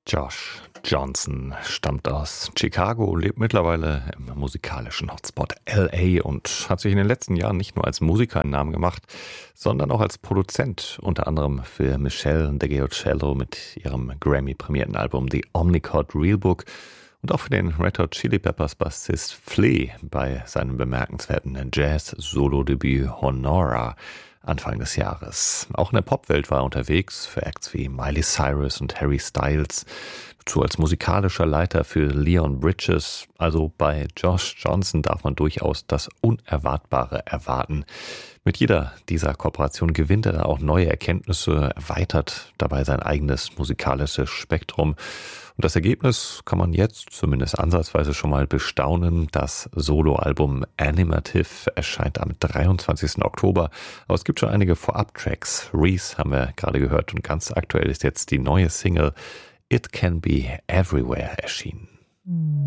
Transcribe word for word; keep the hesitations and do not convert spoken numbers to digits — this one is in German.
Josh Johnson stammt aus Chicago, lebt mittlerweile im musikalischen Hotspot L A und hat sich in den letzten Jahren nicht nur als Musiker einen Namen gemacht, sondern auch als Produzent, unter anderem für Michelle DeGiocello mit ihrem Grammy-prämierten Album The Omnichord Realbook und auch für den Red Hot Chili Peppers Bassist Flea bei seinem bemerkenswerten Jazz-Solo-Debüt Honora Anfang des Jahres. Auch in der Popwelt war er unterwegs für Acts wie Miley Cyrus und Harry Styles, dazu als musikalischer Leiter für Leon Bridges. Also bei Josh Johnson darf man durchaus das Unerwartbare erwarten. Mit jeder dieser Kooperationen gewinnt er auch neue Erkenntnisse, erweitert dabei sein eigenes musikalisches Spektrum. Und das Ergebnis kann man jetzt zumindest ansatzweise schon mal bestaunen. Das Soloalbum Animative erscheint am dreiundzwanzigsten Oktober. Aber es gibt schon einige Vorab-Tracks. Reese haben wir gerade gehört und ganz aktuell ist jetzt die neue Single It Can Be Everywhere erschienen.